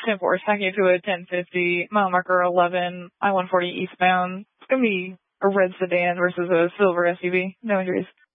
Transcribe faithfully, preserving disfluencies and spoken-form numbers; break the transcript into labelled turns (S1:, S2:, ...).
S1: ten four, stacking to a ten fifty, mile marker eleven, I one forty eastbound. It's going to be a red sedan versus a silver S U V. No injuries.